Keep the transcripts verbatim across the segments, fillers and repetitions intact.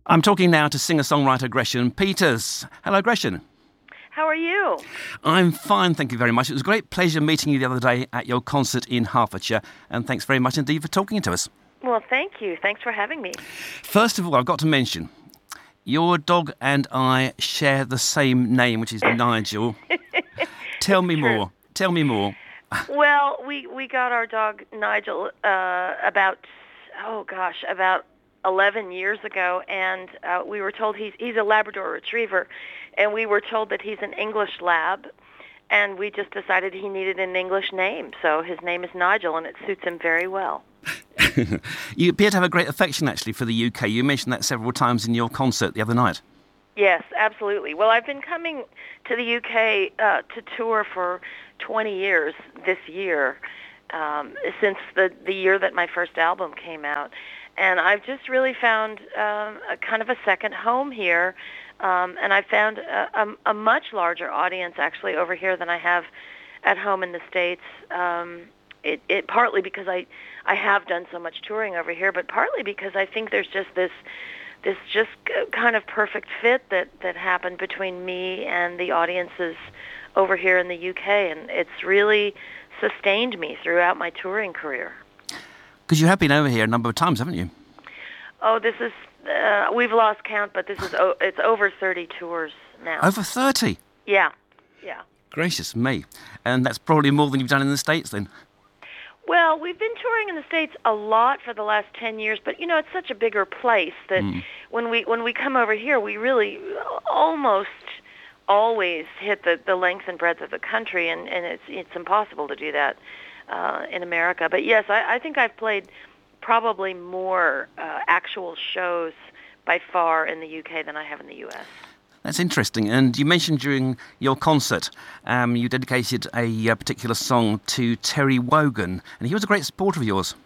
I'm talking now to singer-songwriter Gretchen Peters. Hello, Gretchen. How are you? I'm fine, thank you very much. It was a great pleasure meeting you the other day at your concert in Hertfordshire, and thanks very much indeed for talking to us. Well, thank you. Thanks for having me. First of all, I've got to mention, your dog and I share the same name, which is Nigel. Tell me True. more. Tell me more. Well, we, we got our dog Nigel uh, about, oh gosh, about eleven years ago, and uh, we were told he's he's a Labrador Retriever, and we were told that he's an English Lab, and we just decided he needed an English name, so his name is Nigel, and it suits him very well. You appear to have a great affection, actually, for the U K. You mentioned that several times in your concert the other night. Yes, absolutely. Well, I've been coming to the U K uh, to tour for twenty years this year, um, since the, the year that my first album came out. And I've just really found um, a kind of a second home here, um, and I found a, a, a much larger audience actually over here than I have at home in the States. Um, it, it partly because I I have done so much touring over here, but partly because I think there's just this this just kind of perfect fit that that happened between me and the audiences over here in the U K, and it's really sustained me throughout my touring career. Because you have been over here a number of times, haven't you? Oh, this is, uh, we've lost count, but this is, o- it's over thirty tours now. Over thirty? Yeah, yeah. Gracious me. And that's probably more than you've done in the States, then? Well, we've been touring in the States a lot for the last ten years, but, you know, it's such a bigger place that mm. when we when we come over here, we really almost always hit the, the length and breadth of the country, and, and it's it's impossible to do that uh, in America. But, yes, I, I think I've played probably more uh, actual shows by far in the U K than I have in the U S. That's interesting. And you mentioned during your concert, um, you dedicated a, a particular song to Terry Wogan, and he was a great supporter of yours.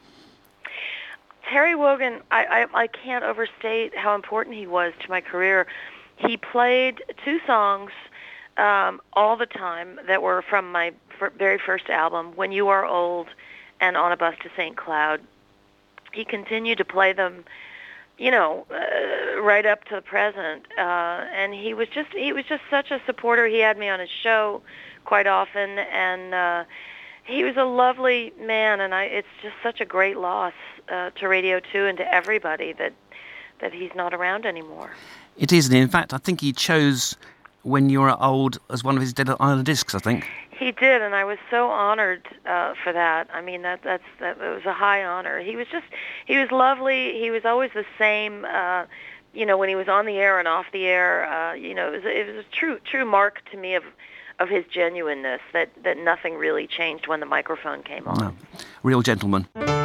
Terry Wogan, I, I, I can't overstate how important he was to my career. He played two songs um, all the time that were from my f- very first album, When You Are Old and On a Bus to Saint Cloud. He continued to play them, you know, uh, right up to the present, uh, and he was just he was just such a supporter. He had me on his show quite often, and uh, he was a lovely man. And I, it's just such a great loss uh, to Radio two and to everybody that that he's not around anymore. It is, and in fact, I think he chose When You Are Old as one of his Dead Island discs, I think. He did, and I was so honored uh, for that. I mean, that that's that it was a high honor. He was just, he was lovely. He was always the same, uh, you know, when he was on the air and off the air. Uh, you know, it was, it was a true true mark to me of of his genuineness, that, that nothing really changed when the microphone came on. No. Real gentleman.